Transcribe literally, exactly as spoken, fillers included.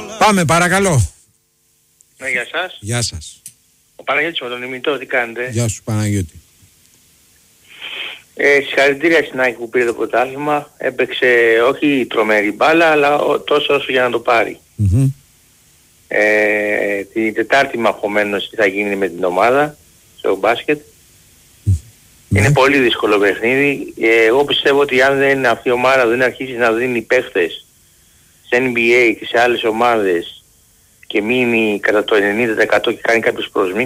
Πάμε, παρακαλώ. Ναι, για σας. Γεια σας. Ο Παναγιώτης με τον ημιτό, τι κάνετε? Γεια σου Παναγιώτη. Ε, συγχαρητήρια στην Άκη που πήρε το πρωτάθλημα. Έπαιξε όχι τρομερή μπάλα, αλλά ο, τόσο όσο για να το πάρει. Mm-hmm. Ε, την Τετάρτη μαχωμένος τι θα γίνει με την ομάδα στο μπάσκετ. Mm-hmm. Είναι πολύ δύσκολο παιχνίδι. Ε, εγώ πιστεύω ότι αν δεν, αυτή η ομάδα δεν αρχίσει να δίνει παίχτες σε N B A και σε άλλες ομάδες και μείνει κατά το ενενήντα τοις εκατό και κάνει κάποιες προσμίσεις,